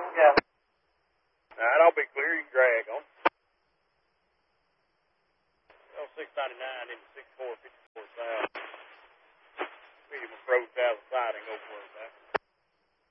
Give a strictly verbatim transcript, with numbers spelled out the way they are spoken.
Yeah. All right, I'll be clear. You can drag on. L six ninety-nine into six four fifty-four south.